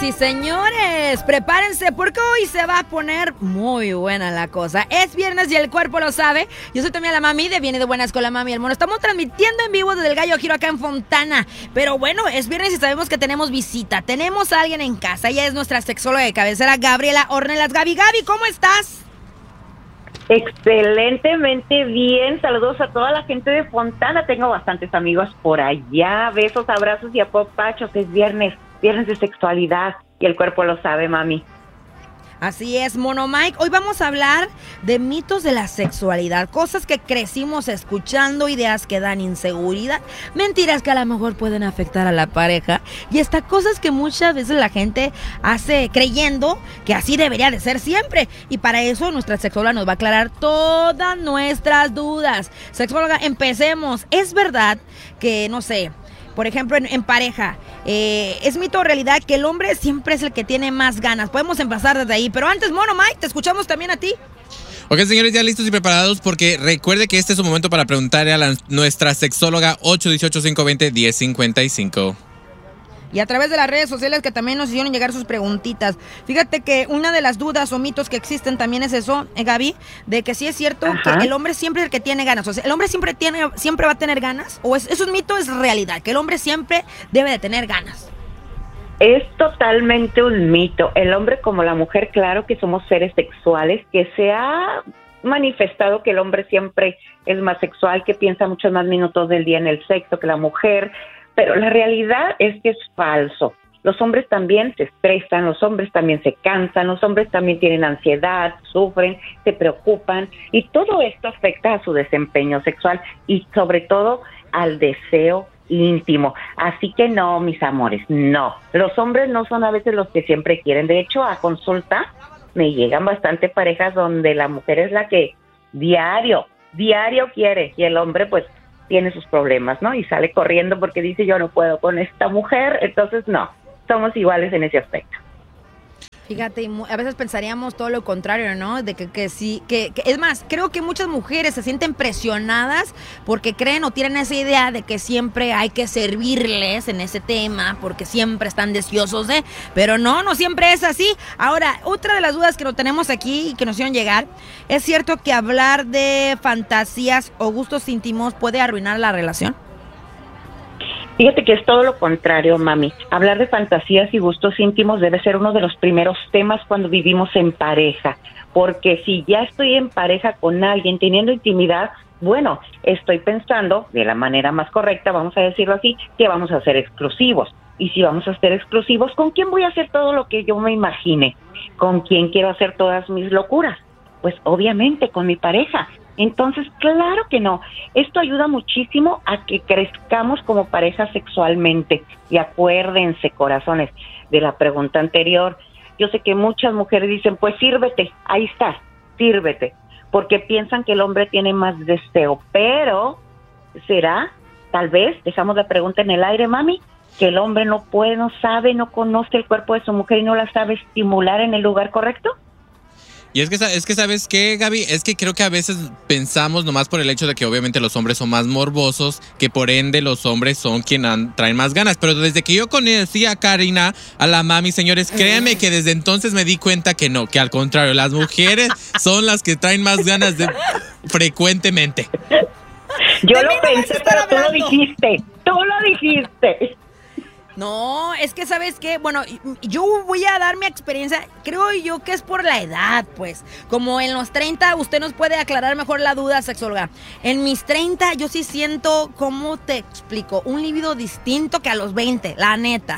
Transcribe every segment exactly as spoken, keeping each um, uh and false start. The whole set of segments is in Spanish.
y señores, prepárense porque hoy se va a poner muy buena la cosa. Es viernes y el cuerpo lo sabe. Yo soy también la mami de Viene de Buenas con la Mami y el Mono. Estamos transmitiendo en vivo desde el Gallo Giro acá en Fontana. Pero bueno, es viernes y sabemos que tenemos visita. Tenemos a alguien en casa. Ella es nuestra sexóloga de cabecera, Gabriela Ornelas. Gaby, Gaby, ¿cómo estás? Excelentemente bien, saludos a toda la gente de Fontana, tengo bastantes amigos por allá, besos, abrazos y apapachos, es viernes, viernes de sexualidad y el cuerpo lo sabe, mami. Así es, Mono Mike. Hoy vamos a hablar de mitos de la sexualidad, cosas que crecimos escuchando, ideas que dan inseguridad, mentiras que a lo mejor pueden afectar a la pareja y hasta cosas que muchas veces la gente hace creyendo que así debería de ser siempre. Y para eso nuestra sexóloga nos va a aclarar todas nuestras dudas. Sexóloga, empecemos. ¿Es verdad que, no sé, por ejemplo, en, en pareja, eh, es mito o realidad que el hombre siempre es el que tiene más ganas? Podemos empezar desde ahí, pero antes, Mono Mike, te escuchamos también a ti. Ok, señores, ya listos y preparados porque recuerde que este es un momento para preguntarle a la, nuestra sexóloga ocho uno ocho, cinco dos cero, uno cero cinco cinco. Y a través de las redes sociales que también nos hicieron llegar sus preguntitas. Fíjate que una de las dudas o mitos que existen también es eso, eh, Gaby, de que sí es cierto Ajá. que el hombre siempre es el que tiene ganas. O sea, ¿el hombre siempre tiene, siempre va a tener ganas? ¿O es, es un mito, es realidad? Que el hombre siempre debe de tener ganas. Es totalmente un mito. El hombre como la mujer, claro que somos seres sexuales, que se ha manifestado que el hombre siempre es más sexual, que piensa muchos más minutos del día en el sexo que la mujer. Pero la realidad es que es falso. Los hombres también se estresan, los hombres también se cansan, los hombres también tienen ansiedad, sufren, se preocupan y todo esto afecta a su desempeño sexual y sobre todo al deseo íntimo. Así que no, mis amores, no. Los hombres no son a veces los que siempre quieren. De hecho, a consulta me llegan bastante parejas donde la mujer es la que diario, diario quiere y el hombre pues tiene sus problemas, ¿no? Y sale corriendo porque dice yo no puedo con esta mujer, entonces no, somos iguales en ese aspecto. Fíjate, a veces pensaríamos todo lo contrario, ¿no? De que, que sí, que, que es más, creo que muchas mujeres se sienten presionadas porque creen o tienen esa idea de que siempre hay que servirles en ese tema porque siempre están deseosos de, pero no, no siempre es así. Ahora, otra de las dudas que nos tenemos aquí y que nos hicieron llegar, ¿es cierto que hablar de fantasías o gustos íntimos puede arruinar la relación? Fíjate que es todo lo contrario, mami. Hablar de fantasías y gustos íntimos debe ser uno de los primeros temas cuando vivimos en pareja, porque si ya estoy en pareja con alguien teniendo intimidad, bueno, estoy pensando de la manera más correcta, vamos a decirlo así, que vamos a ser exclusivos. Y si vamos a ser exclusivos, ¿con quién voy a hacer todo lo que yo me imagine? ¿Con quién quiero hacer todas mis locuras? Pues obviamente con mi pareja. Entonces, claro que no. Esto ayuda muchísimo a que crezcamos como pareja sexualmente. Y acuérdense, corazones, de la pregunta anterior. Yo sé que muchas mujeres dicen, pues sírvete, ahí está, sírvete. Porque piensan que el hombre tiene más deseo. Pero, ¿será? Tal vez, dejamos la pregunta en el aire, mami, que el hombre no puede, no sabe, no conoce el cuerpo de su mujer y no la sabe estimular en el lugar correcto. Y es que, es que, ¿sabes qué, Gaby? Es que creo que a veces pensamos nomás por el hecho de que obviamente los hombres son más morbosos, que por ende los hombres son quienes han, traen más ganas. Pero desde que yo conocí a Karina, a la mami, señores, créanme que desde entonces me di cuenta que no, que al contrario, las mujeres son las que traen más ganas de, frecuentemente. Yo lo pensé, pero tú lo dijiste, tú lo dijiste. No, es que ¿sabes qué? Bueno, yo voy a dar mi experiencia, creo yo que es por la edad, pues. Como en los treinta, usted nos puede aclarar mejor la duda, sexóloga. En mis treinta yo sí siento, ¿cómo te explico? Un libido distinto que a los veinte, la neta.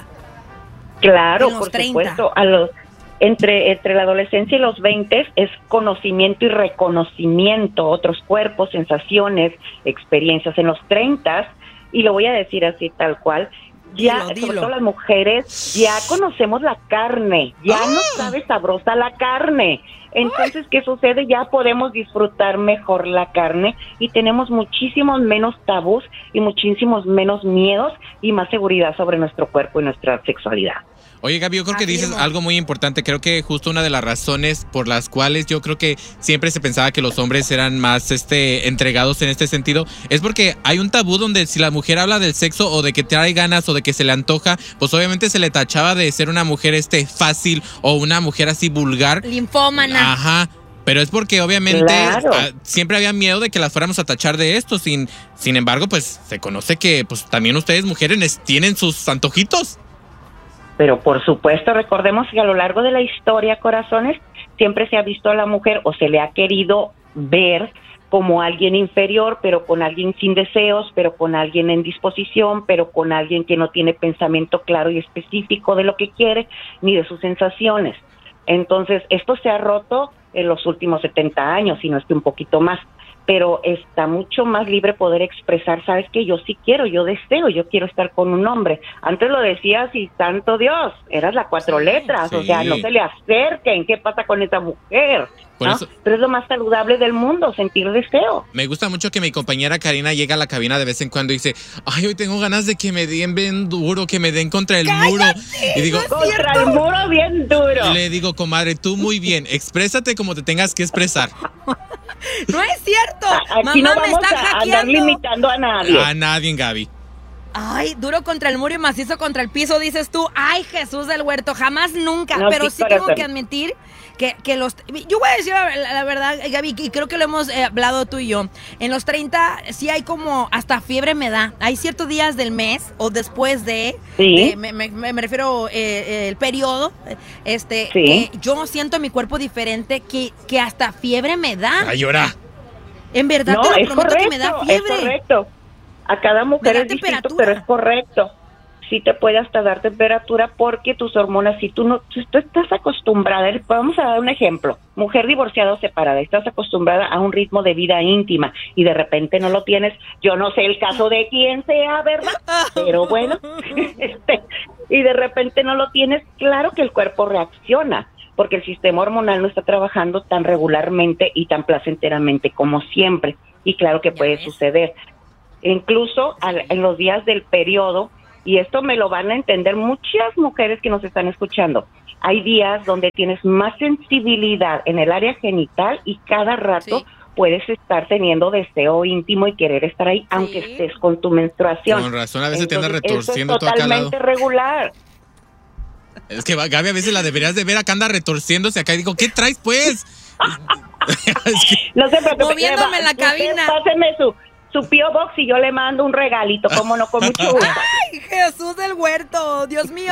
Claro, por supuesto, a los entre entre la adolescencia y los veinte es conocimiento y reconocimiento, otros cuerpos, sensaciones, experiencias. En los treinta, y lo voy a decir así tal cual, ya, dilo, dilo. Sobre todo las mujeres, ya conocemos la carne, ya ¡Ah! Nos sabe sabrosa la carne. Entonces, ¿qué sucede? Ya podemos disfrutar mejor la carne y tenemos muchísimos menos tabús y muchísimos menos miedos y más seguridad sobre nuestro cuerpo y nuestra sexualidad. Oye, Gaby, yo creo que dices algo muy importante. Creo que justo una de las razones por las cuales yo creo que siempre se pensaba que los hombres eran más este entregados en este sentido es porque hay un tabú donde si la mujer habla del sexo o de que trae ganas o de que se le antoja, pues obviamente se le tachaba de ser una mujer este fácil o una mujer así vulgar. Linfómana. Ajá. Pero es porque obviamente Claro. a, siempre había miedo de que las fuéramos a tachar de esto. Sin, sin embargo, pues se conoce que pues también ustedes mujeres tienen sus antojitos. Pero por supuesto, recordemos que a lo largo de la historia, corazones, siempre se ha visto a la mujer o se le ha querido ver como alguien inferior, pero con alguien sin deseos, pero con alguien en disposición, pero con alguien que no tiene pensamiento claro y específico de lo que quiere ni de sus sensaciones. Entonces, esto se ha roto en los últimos setenta años, si no es que un poquito más, pero está mucho más libre poder expresar, sabes que yo sí quiero, yo deseo, yo quiero estar con un hombre. Antes lo decías y santo Dios, eras la cuatro Sí, letras, sí. o sea, no se le acerquen, ¿qué pasa con esa mujer? Por ¿no? eso- Pero es lo más saludable del mundo, sentir deseo. Me gusta mucho que mi compañera Karina llega a la cabina de vez en cuando y dice, ay, hoy tengo ganas de que me den bien duro, que me den contra el muro. Y digo, Contra el muro bien duro. le digo, comadre, tú muy bien, exprésate como te tengas que expresar. No es cierto. A- Mamá Aquí no me vamos está a andar hackeando. limitando a nadie. A nadie, Gaby. Ay, duro contra el muro y macizo contra el piso, dices tú. Ay, Jesús del Huerto, jamás nunca. No, pero sí, sí tengo corazón. que admitir que, que los... Yo voy a decir la, la verdad, Gaby, y creo que lo hemos eh, hablado tú y yo. En los treinta sí hay como hasta fiebre me da. Hay ciertos días del mes o después de... Sí. de- me, me- me refiero eh, el periodo. Este, Sí. que yo siento mi cuerpo diferente que, que hasta fiebre me da. Ay, llora. En verdad No, te lo es prometo correcto, que me da es fiebre. correcto. A cada mujer Me da es distinto, temperatura. pero es correcto. Sí te puede hasta dar temperatura porque tus hormonas, si tú no, si tú estás acostumbrada, vamos a dar un ejemplo, mujer divorciada o separada, estás acostumbrada a un ritmo de vida íntima y de repente no lo tienes, yo no sé el caso de quién sea, ¿verdad? Pero bueno, este, y de repente no lo tienes, claro que el cuerpo reacciona, porque el sistema hormonal no está trabajando tan regularmente y tan placenteramente como siempre, y claro que Ya puede ves. suceder. Incluso al- en los días del periodo, y esto me lo van a entender muchas mujeres que nos están escuchando, hay días donde tienes más sensibilidad en el área genital y cada rato Sí. puedes estar teniendo deseo íntimo y querer estar ahí, aunque estés con tu menstruación. Con razón, a veces te andas Entonces, retorciendo eso todo es acá al lado. totalmente regular. Es que Gaby a veces la deberías de ver acá anda retorciéndose acá y digo, ¿qué traes pues? Es que- No se preocupe. Moviéndome en la Usted cabina. Páseme su, su P O Box y yo le mando un regalito, como no, con mucho gusto. Ay, Jesús del Huerto, Dios mío.